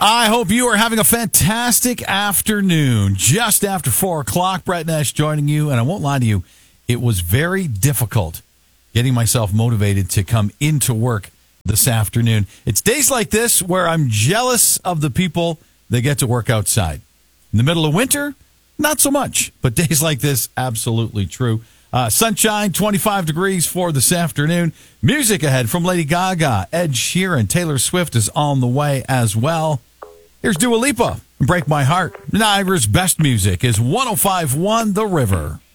I hope you are having a fantastic afternoon. Just after 4 o'clock, Brett Nash joining you. And I won't lie to you, it was very difficult getting myself motivated to come into work this afternoon. It's days like this where I'm jealous of the people that get to work outside. In the middle of winter, not so much. But days like this, absolutely true. Sunshine, 25 degrees for this afternoon. Music ahead from Lady Gaga, Ed Sheeran, Taylor Swift is on the way as well. Here's Dua Lipa, Break My Heart. Niagara's best music is 105.1 The River.